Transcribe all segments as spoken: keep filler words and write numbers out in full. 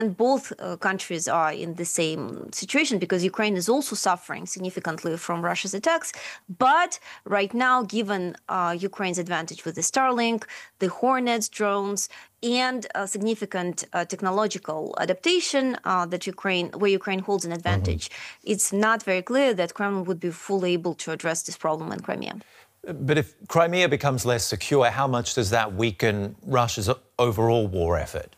And both uh, countries are in the same situation because Ukraine is also suffering significantly from Russia's attacks. But right now, given uh, Ukraine's advantage with the Starlink, the Hornets drones, and a significant uh, technological adaptation uh, that Ukraine, where Ukraine holds an advantage, mm-hmm. it's not very clear that Kremlin would be fully able to address this problem in Crimea. But if Crimea becomes less secure, how much does that weaken Russia's overall war effort?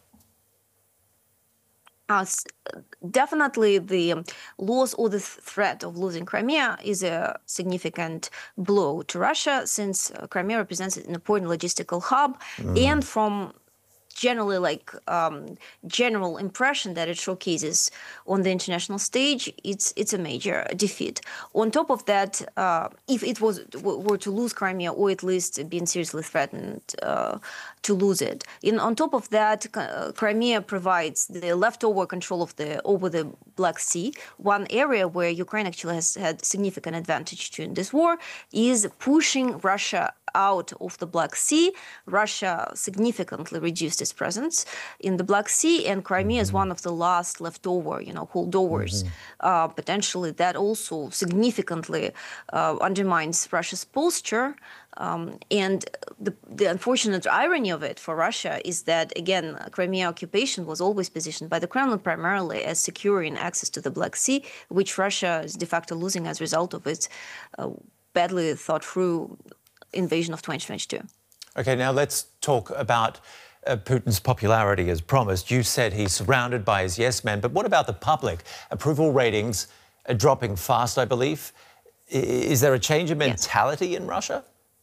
Uh, definitely the loss or the threat of losing Crimea is a significant blow to Russia, since Crimea represents an important logistical hub, mm. and from generally like um, general impression that it showcases on the international stage, it's it's a major defeat. On top of that, uh, if it was were to lose Crimea, or at least being seriously threatened uh, to lose it, in on top of that, uh, Crimea provides the leftover control of the over the Black Sea. One area where Ukraine actually has had significant advantage to in this war is pushing Russia out of the Black Sea. Russia significantly reduced its presence in the Black Sea, and Crimea is one of the last leftover, you know, holdovers. Mm-hmm. Uh, potentially, that also significantly uh, undermines Russia's posture. Um, and the, the unfortunate irony of it for Russia is that, again, Crimea occupation was always positioned by the Kremlin primarily as securing access to the Black Sea, which Russia is de facto losing as a result of its uh, badly thought-through invasion of twenty twenty-two. OK, now let's talk about uh, Putin's popularity as promised. You said he's surrounded by his yes men, but what about the public? Approval ratings are dropping fast, I believe. Is there a change in mentality yes. in Russia?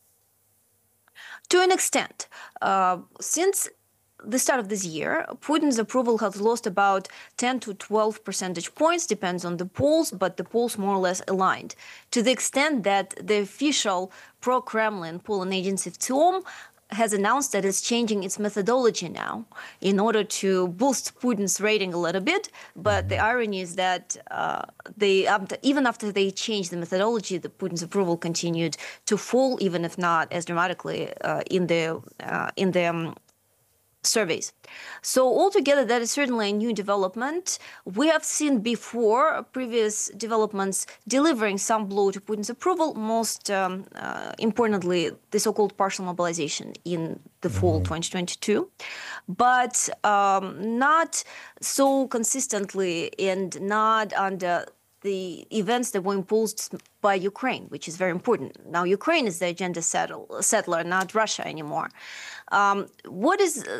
To an extent. Uh, since the start of this year, Putin's approval has lost about ten to twelve percentage points, depends on the polls, but the polls more or less aligned, to the extent that the official pro-Kremlin polling agency T O M has announced that it's changing its methodology now in order to boost Putin's rating a little bit. But the irony is that uh, they, even after they changed the methodology, the Putin's approval continued to fall, even if not as dramatically uh, in the uh, in the um, surveys. So altogether, that is certainly a new development. We have seen before previous developments delivering some blow to Putin's approval, most um, uh, importantly, the so-called partial mobilization in the fall mm-hmm. twenty twenty-two, but um, not so consistently and not under the events that were imposed by Ukraine, which is very important. Now, Ukraine is the agenda settle, settler, not Russia anymore. Um, what is uh,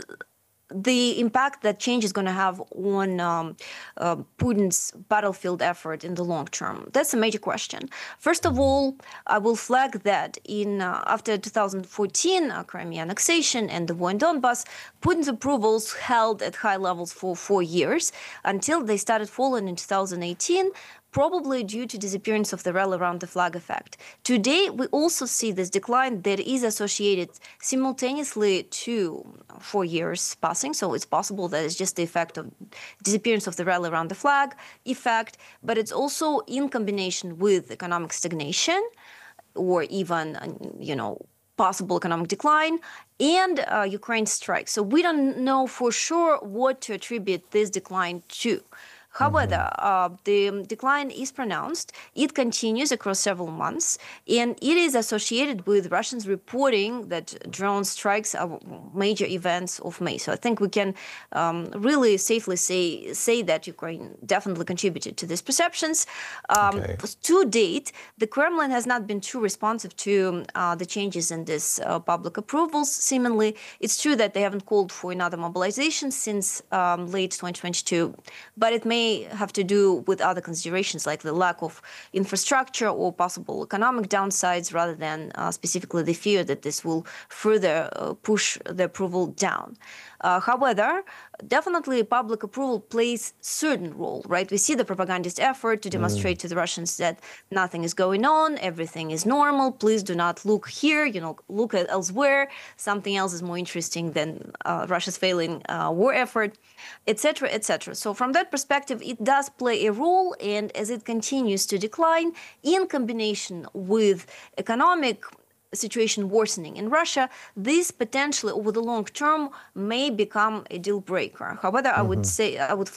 the impact that change is going to have on um, uh, Putin's battlefield effort in the long term? That's a major question. First of all, I will flag that in uh, after two thousand fourteen uh, Crimea annexation and the war in Donbass, Putin's approvals held at high levels for four years until they started falling in two thousand eighteen, probably due to disappearance of the rally around the flag effect. Today, we also see this decline that is associated simultaneously to four years passing. So it's possible that it's just the effect of disappearance of the rally around the flag effect, but it's also in combination with economic stagnation or even, you know, possible economic decline and uh, Ukraine's strike. So we don't know for sure what to attribute this decline to. However, uh, the decline is pronounced. It continues across several months, and it is associated with Russians reporting that drone strikes are major events of May. So I think we can um, really safely say say that Ukraine definitely contributed to these perceptions. Um, okay. To date, the Kremlin has not been too responsive to uh, the changes in this uh, public approvals. Seemingly, it's true that they haven't called for another mobilization since um, late twenty twenty-two, but it may have to do with other considerations like the lack of infrastructure or possible economic downsides rather than uh, specifically the fear that this will further uh, push the approval down. Uh, however, definitely public approval plays certain role, right? We see the propagandist effort to demonstrate mm. to the Russians that nothing is going on, everything is normal, please do not look here, you know, look at elsewhere, something else is more interesting than uh, Russia's failing uh, war effort, et cetera, et cetera. So from that perspective, it does play a role, and as it continues to decline, in combination with economic situation worsening in Russia, this potentially over the long term may become a deal breaker. However, mm-hmm. I would say I would